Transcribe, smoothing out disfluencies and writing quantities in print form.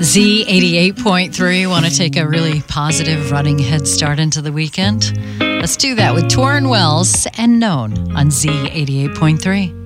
Z88.3. Want to take a really positive running head start into the weekend? Let's do that with Torrin Wells and Known on Z88.3.